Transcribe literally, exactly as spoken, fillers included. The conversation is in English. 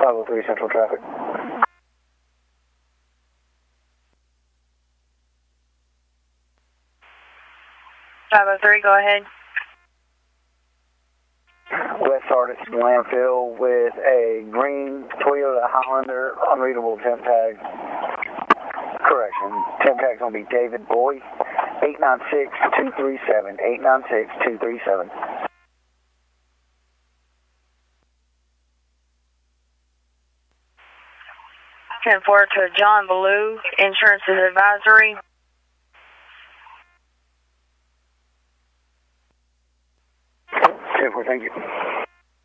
five oh three Central traffic. five oh three, go ahead. West Artist landfill with a green Toyota Highlander, unreadable temp tag. Correction, temp tag's going to be David Boy, eight nine six two three seven, eight nine six two three seven. ten four to John Ballou, Insurance is Advisory. ten four, thank you.